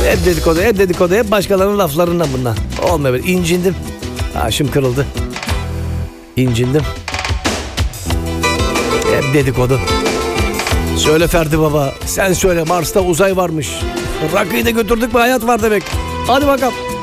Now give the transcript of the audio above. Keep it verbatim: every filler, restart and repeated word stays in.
Hep dedikodu, hep dedikodu, hep başkalarının laflarından bunlar. Olmuyor böyle. İncindim. Aşım kırıldı. İncindim. Hep dedikodu. Söyle Ferdi Baba, sen söyle, Mars'ta uzay varmış. Rakıyı da götürdük mü hayat var demek. Hadi bakalım.